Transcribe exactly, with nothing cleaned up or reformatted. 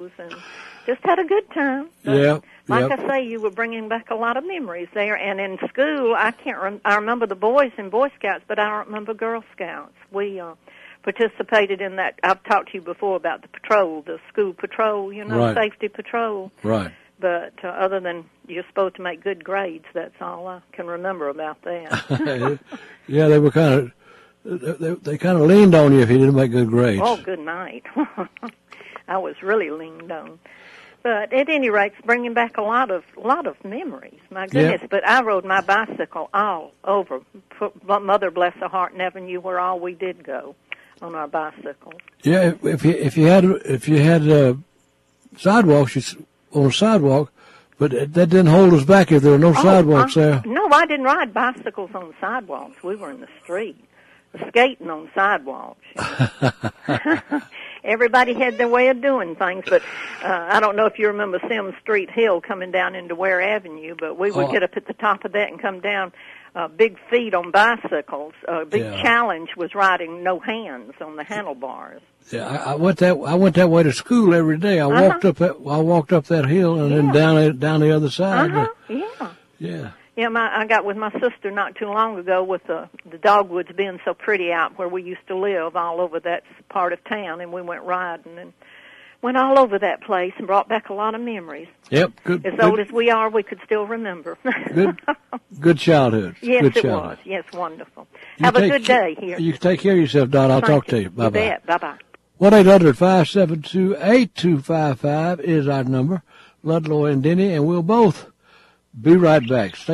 shows and just had a good time. But yeah. Like yep. I say, you were bringing back a lot of memories there. And in school, I can't. Rem- I remember the boys in Boy Scouts, but I don't remember Girl Scouts. We uh, participated in that. I've talked to you before about the patrol, the school patrol, you know, right. safety patrol. Right. But uh, other than you're supposed to make good grades, that's all I can remember about that. Yeah, they were kind of. They, they kind of leaned on you if you didn't make good grades. Oh, good night. I was really leaned on. But at any rate, it's bringing back a lot of lot of memories. My goodness! Yep. But I rode my bicycle all over. Mother bless her heart never knew where all we did go on our bicycles. Yeah, if, if you if you had if you had uh, sidewalks, you, on a sidewalk, but that didn't hold us back if there were no oh, sidewalks uh, there. No, I didn't ride bicycles on sidewalks. We were in the street, skating on sidewalks. Everybody had their way of doing things, but uh, I don't know if you remember Sims Street Hill coming down into Ware Avenue, but we would oh. get up at the top of that and come down uh, big feet on bicycles. A uh, big yeah. challenge was riding no hands on the handlebars. Yeah, I, I went that I went that way to school every day. I uh-huh. walked up that, I walked up that hill and yeah. then down down the other side. Uh-huh. Yeah. Yeah. Yeah, my, I got with my sister not too long ago with the, the dogwoods being so pretty out where we used to live all over that part of town, and we went riding and went all over that place and brought back a lot of memories. Yep. Good. As good, old as we are, we could still remember. good. Good childhood. Yes, good it childhood. was. Yes, wonderful. You Have a take, good day here. You take care of yourself, Don. I'll Thank talk you. to you. Bye bye. You bet. Bye bye. one eight hundred five seven two eight two five five is our number. Ludlow and Denny, and we'll both be right back. Stay